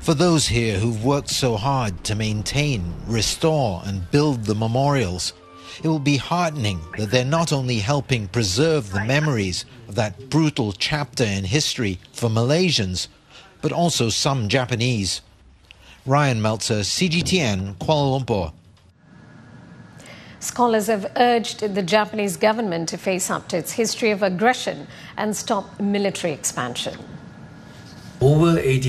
For those here who've worked so hard to maintain, restore and build the memorials, it will be heartening that they're not only helping preserve the memories of that brutal chapter in history for Malaysians, but also some Japanese. Ryan Meltzer, CGTN, Kuala Lumpur. Scholars have urged the Japanese government to face up to its history of aggression and stop military expansion. Over 80